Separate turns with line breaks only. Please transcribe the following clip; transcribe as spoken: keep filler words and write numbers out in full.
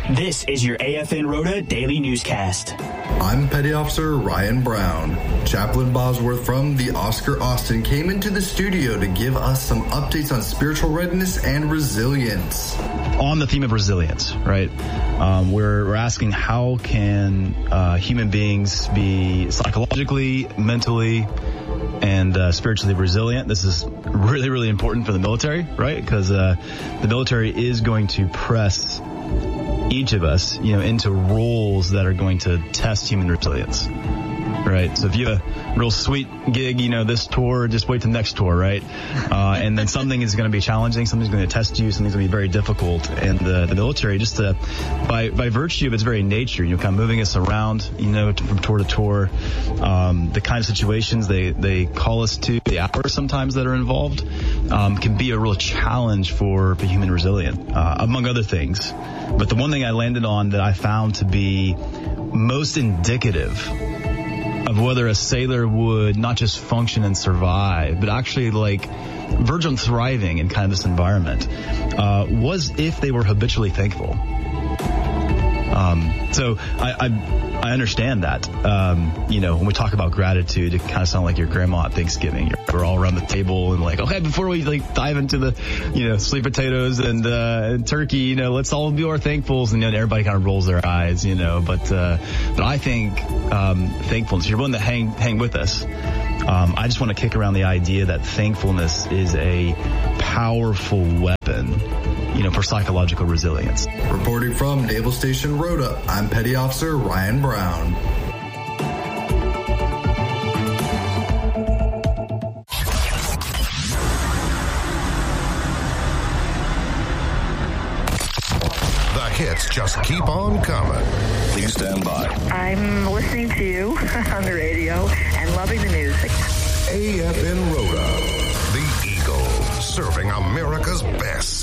This is your A F N Rota Daily Newscast.
I'm Petty Officer Ryan Brown. Chaplain Bosworth from the Oscar Austin came into the studio to give us some updates on spiritual readiness and resilience.
On the theme of resilience, right? Um, we're, we're asking how can uh, human beings be psychologically, mentally, and uh, spiritually resilient. This is really, really important for the military, right? Because uh, the military is going to press each of us, you know, into roles that are going to test human resilience, right? So if you have a real sweet gig, you know, this tour, just wait till the next tour, right? Uh, and then something is going to be challenging, something's going to test you, something's going to be very difficult. And the, the military, just to, by by virtue of its very nature, you know, kind of moving us around, you know, to, from tour to tour, um, the kind of situations they, they call us to, the hours sometimes that are involved, um, can be a real challenge for, for human resilience, uh, among other things. But the one thing I landed on that I found to be most indicative of whether a sailor would not just function and survive, but actually like verge on thriving in kind of this environment, uh, was if they were habitually thankful. Um, so I, I, I understand that. Um, you know, when we talk about gratitude, it kind of sounds like your grandma at Thanksgiving. We're all around the table and like, okay, before we like dive into the, you know, sweet potatoes and, uh, and turkey, you know, let's all do our thankfuls. And, you know, everybody kind of rolls their eyes, you know, but, uh, but I think, um, thankfulness, you're willing to hang, hang with us. Um, I just want to kick around the idea that thankfulness is a powerful weapon, you know, for psychological resilience.
Reporting from Naval Station Rota, I'm Petty Officer Ryan Brown.
The hits just keep on coming.
Please stand by.
I'm listening to you on the radio and loving the music.
A F N Rota, the Eagle, serving America's best.